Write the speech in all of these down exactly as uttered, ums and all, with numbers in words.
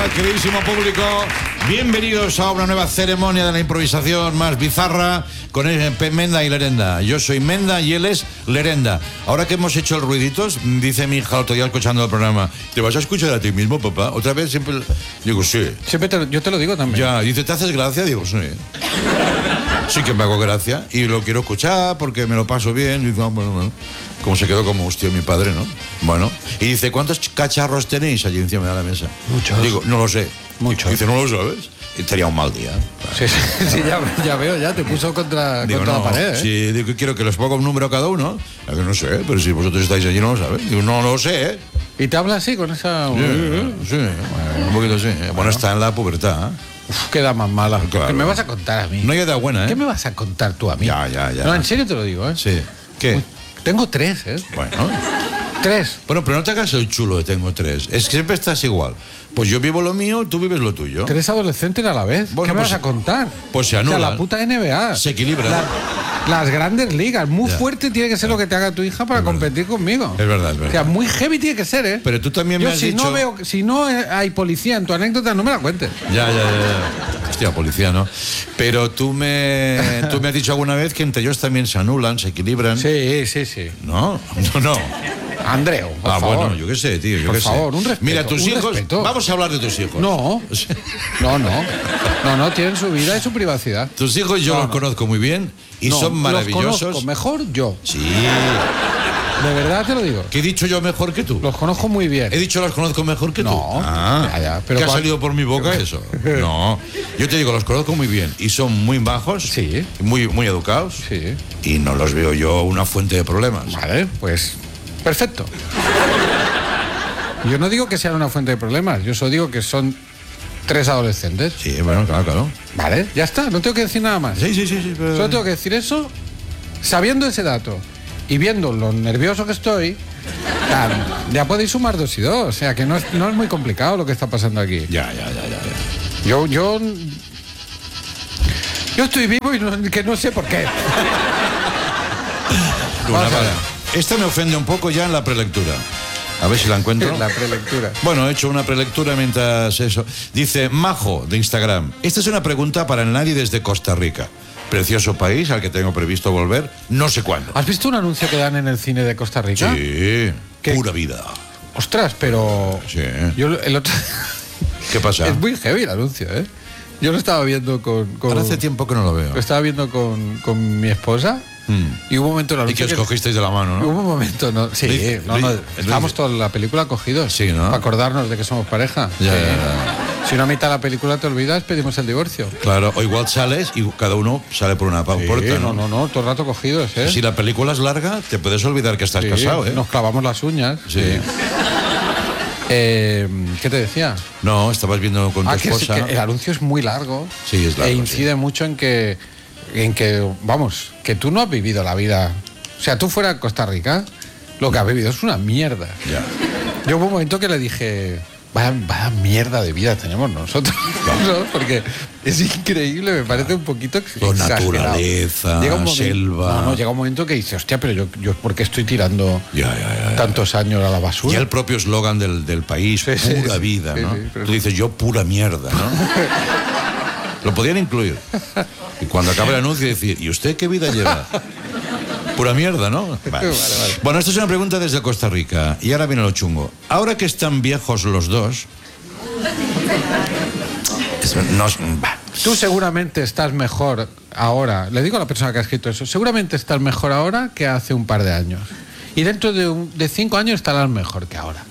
tardes, queridísimo público. Bienvenidos a una nueva ceremonia de la improvisación más bizarra con Menda y Lerenda. Yo soy Menda y él es Lerenda. Ahora que hemos hecho el ruiditos, dice mi hija otro día escuchando el programa: ¿te vas a escuchar a ti mismo, papá? Otra vez siempre... Digo, sí. Siempre te, yo te lo digo también. Ya, dice, ¿te haces gracia? Digo, sí. Sí que me hago gracia y lo quiero escuchar porque me lo paso bien. Y digo, bueno, bueno. Como se quedó como hostia mi padre, ¿no? Bueno. Y dice, ¿cuántos cacharros tenéis allí encima de la mesa? Muchos. Digo, no lo sé. Muchos. Dice, ¿no lo sabes? Y estaría un mal día. Sí, sí, sí, ya, ya veo, ya te puso contra, Digo, contra no, la pared, ¿eh? Sí, digo, quiero que les ponga un número a cada uno. Digo, no sé, pero si vosotros estáis allí no lo sabéis. Digo, no lo sé, ¿eh? ¿Y te habla así, con esa...? Sí, sí, bueno, un poquito así. Bueno, bueno, está en la pubertad, ¿eh? Uf, queda más mala. Claro. ¿Qué me vas a contar a mí? No hay edad buena, ¿eh? ¿Qué me vas a contar tú a mí? Ya, ya, ya. No, en serio te lo digo, ¿eh? Sí. ¿Qué? Uy, tengo tres, ¿eh? Bueno. Tres. Bueno, pero no te hagas el chulo de tengo tres. Es que siempre estás igual. Pues yo vivo lo mío, tú vives lo tuyo. Tres adolescentes a la vez. Bueno, ¿Qué me pues, vas a contar? Pues se anulan. O sea, la puta N B A. Se equilibra. La, las grandes ligas. Muy Ya. fuerte tiene que ser lo que te haga tu hija para Es competir conmigo. Es verdad, es verdad. O sea, muy heavy tiene que ser, ¿eh? Pero tú también me Yo has si dicho... no veo, si no hay policía en tu anécdota, no me la cuentes. Ya, ya, ya, ya. Hostia, policía, ¿no? Pero tú me, tú me has dicho alguna vez que entre ellos también se anulan, se equilibran. Sí, sí, sí. ¿No? No, no. Andreu, por Ah, favor. bueno, yo qué sé, tío, yo Por qué sé. favor, un respeto, Mira, tus un hijos... respeto. Vamos a hablar de tus hijos. No. No, no. No, no, tienen su vida y su privacidad. Tus hijos yo No, los no. conozco muy bien y No, son maravillosos. Los conozco mejor yo. Sí. De verdad te lo digo. ¿Qué he dicho yo mejor que tú? Los conozco muy bien. He dicho los conozco mejor que tú. No. Ah, Ya, ya, pero ¿qué ha cuan- salido por mi boca eso? No. Yo te digo, los conozco muy bien y son muy bajos. Sí. Muy, muy educados. Sí. Y no los veo yo una fuente de problemas. Vale, pues perfecto. Yo no digo que sean una fuente de problemas, yo solo digo que son tres adolescentes. Sí, bueno, claro, claro. Vale, ya está, no tengo que decir nada más. Sí, sí, sí, sí. Pero... Solo tengo que decir eso, sabiendo ese dato y viendo lo nervioso que estoy, ya, ya podéis sumar dos y dos. O sea, que no es, no es muy complicado lo que está pasando aquí. Ya, ya, ya, ya. ya. Yo, yo, yo estoy vivo y no, que no sé por qué. Una Vamos a vara. ver. Esta me ofende un poco ya en la prelectura. A ver si la encuentro. La prelectura. Bueno, he hecho una prelectura mientras eso. Dice Majo, de Instagram. Esta es una pregunta para el nadie desde Costa Rica. Precioso país al que tengo previsto volver no sé cuándo. ¿Has visto un anuncio que dan en el cine de Costa Rica? Sí, ¿Qué? pura vida. Ostras, pero... Sí. Yo el otro... ¿Qué pasa? Es muy heavy el anuncio, ¿eh? Yo lo estaba viendo con... con... Ahora hace tiempo que no lo veo. Lo estaba viendo con, con mi esposa Mm. y hubo un momento en el Y que anuncio os cogisteis de la mano, ¿no? Hubo un momento, ¿no? Sí, Luis- no, no, Luis- estábamos Luis- toda la película cogidos. Sí, ¿no? Para acordarnos de que somos pareja. Ya, Sí. ya, ya. Si no a mitad de la película te olvidas, pedimos el divorcio. Claro, o igual sales y cada uno sale por una pa- Sí, puerta, no, ¿no? no, no, todo el rato cogidos, ¿eh? Si la película es larga, te puedes olvidar que estás Sí, casado, ¿eh? Nos clavamos las uñas. Sí. Eh, ¿Qué te decía? No, estabas viendo con tu Ah, que, sí, esposa. que el anuncio es muy largo. Sí, es largo, E incide mucho en que, en que, vamos, que tú no has vivido la vida. O sea, tú fuera de Costa Rica, lo que has vivido es una mierda. Ya. Yo hubo un momento que le dije, vaya, vaya mierda de vida tenemos nosotros. ¿no? Porque es increíble, me parece un poquito ex- Con exagerado. naturaleza, Llega un momento- selva. No, no, llega un momento que dice, hostia, pero yo, yo ¿por qué estoy tirando Ya, ya, ya, ya. tantos años a la basura? Y el propio eslogan del, del país, Sí, sí, pura sí, vida, sí, ¿no? sí, pero- Tú dices, yo pura mierda, ¿no? Lo podían incluir. Y cuando acabe el anuncio decir, ¿y usted qué vida lleva? Pura mierda, ¿no? Vale. Vale, vale. Bueno, esto es una pregunta desde Costa Rica. Y ahora viene lo chungo. Ahora que están viejos los dos... es- no es- bah. Tú seguramente estás mejor ahora, le digo a la persona que ha escrito eso, seguramente estás mejor ahora que hace un par de años. Y dentro de, un- de cinco años estarás mejor que ahora.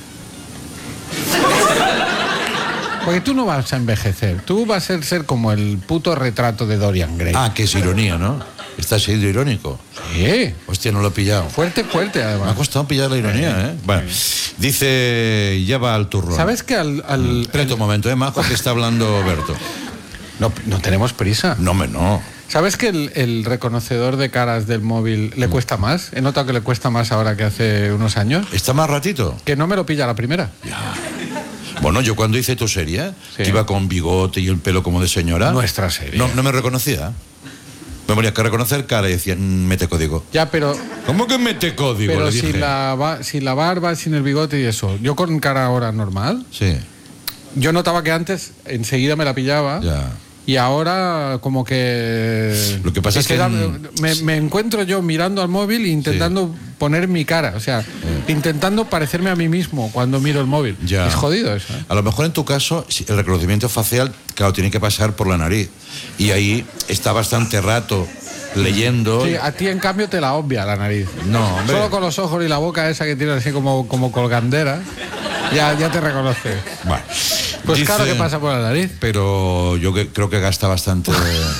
Porque tú no vas a envejecer, tú vas a ser, ser como el puto retrato de Dorian Gray. Ah, que es ironía, ¿no? Estás siendo irónico. Sí, Hostia, no lo he pillado. fuerte, fuerte Me ha además. costado pillar la ironía, ¿eh? Bueno, dice, ya va al turrón. ¿Sabes que al... al- Espérate un momento, ¿eh, Majo? Que está hablando Berto. no, no tenemos prisa. No, me no. ¿Sabes que el, el reconocedor de caras del móvil le cuesta más? He notado que le cuesta más ahora que hace unos años. ¿Está más ratito? Que no me lo pilla a la primera. Bueno, yo cuando hice tu serie, Sí. que iba con bigote y el pelo como de señora... Nuestra serie. No, no me reconocía. Me ponía que reconocer cara y decía, "Mm, mete código". Ya, pero, ¿Cómo que mete código? pero Le sin, dije. la, ba- sin la barba, sin el bigote y eso. Yo con cara ahora normal, Sí. yo notaba que antes enseguida me la pillaba. Ya. Y ahora como que... Lo que pasa es que da- en- me, me encuentro yo mirando al móvil e intentando poner mi cara, o sea, intentando parecerme a mí mismo cuando miro el móvil. Ya. Es jodido eso, ¿eh? A lo mejor en tu caso, si el reconocimiento facial, claro, tiene que pasar por la nariz. Y ahí está bastante rato leyendo. Sí, a ti en cambio te la obvia la nariz. No, hombre. Solo con los ojos y la boca esa que tiene así como, como colgandera, ya, ya te reconoce. Bueno, Pues dice- claro que pasa por la nariz. Pero yo que- creo que gasta bastante.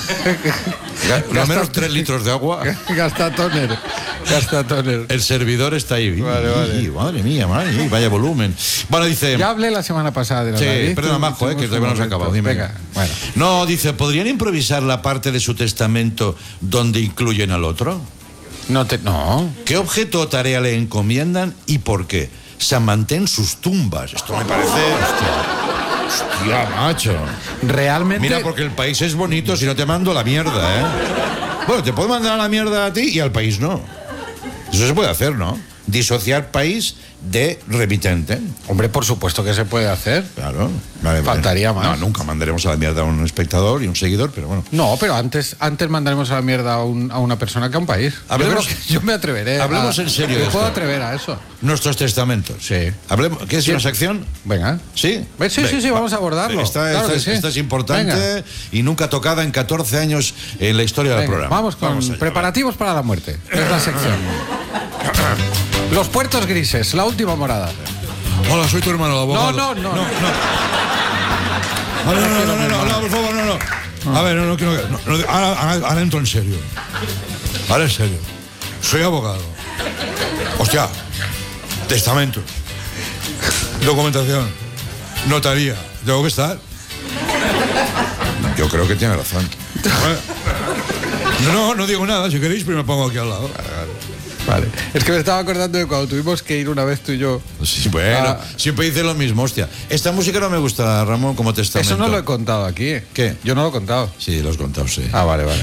Ga- Lo menos tres litros de agua. Gasta tóner. Gasta tóner. El servidor está ahí. Vale, vale. Y, madre mía, madre mía, vaya volumen. Bueno, dice. Ya hablé la semana pasada de la Sí, nariz. perdona, Tú- Majo, eh, tú- que tú- todavía no se ha acabado. Dime. Venga, bueno. No, dice, ¿podrían improvisar la parte de su testamento donde incluyen al otro? No te... No. ¿Qué objeto o tarea le encomiendan y por qué? San Mantén sus tumbas. Esto me parece. Hostia, hostia, macho. Realmente... Mira, porque el país es bonito si no te mando a la mierda, ¿eh? Bueno, te puedo mandar a la mierda a ti y al país no. Eso se puede hacer, ¿no? Disociar país de remitente. Hombre, por supuesto que se puede hacer. Claro. Vale, Faltaría vale. más. No, nunca mandaremos a la mierda a un espectador y un seguidor, pero bueno. No, pero antes, antes mandaremos a la mierda a, un- a una persona que a un país. Hablemos- yo, creo que yo me atreveré. Hablemos a- en serio Me de puedo esto. atrever a eso. Nuestros testamentos. Sí. Hablemos, ¿qué es Sí. una sección? Venga. ¿Sí? Ve, sí, sí, sí, vamos a abordarlo. Esta, Claro esta que es, sí. esta es importante Venga. y nunca tocada en catorce años en la historia del Venga, programa. vamos con allá, preparativos para la muerte. Es la sección. Los puertos grises, la última morada. va. Hola, soy tu hermano, el abogado. No, no, no. No, no, no, no, no, no, no, por favor, no, no. A ver, no, no quiero. No, no, ahora, ahora- ahora entro en serio. Ahora en serio. Soy abogado. Hostia. Testamento. Documentación. Notaría. ¿Tengo que estar? Yo creo que tiene razón. No, no, no digo nada. Si queréis, pero me pongo aquí al lado. Vale. Es que me estaba acordando de cuando tuvimos que ir una vez tú y yo. Sí, bueno, Ah. siempre dice lo mismo, hostia. Esta música no me gusta, Ramón, como testamento. Eso no lo he contado aquí. ¿Qué? Yo no lo he contado. Sí, lo has contado, sí. Ah, vale, vale.